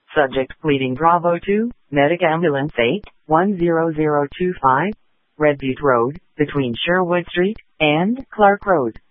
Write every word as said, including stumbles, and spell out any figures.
Subject pleading Bravo two, Medic Ambulance eight one zero zero two five, Red Butte Road, between Sherwood Street and Clark Road.